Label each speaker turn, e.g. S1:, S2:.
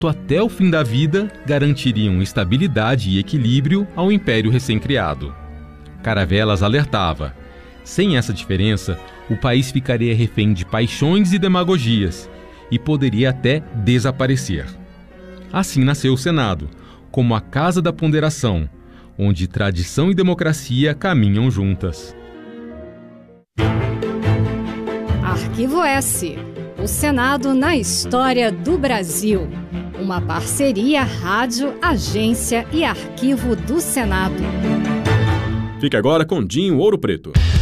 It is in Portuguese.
S1: até o fim da vida garantiriam estabilidade e equilíbrio ao império recém-criado. Caravelas alertava: sem essa diferença, o país ficaria refém de paixões e demagogias e poderia até desaparecer. Assim nasceu o Senado, como a casa da ponderação, onde tradição e democracia caminham juntas.
S2: Arquivo S. O Senado na história do Brasil. Uma parceria Rádio, Agência e Arquivo do Senado.
S3: Fique agora com Dinho Ouro Preto.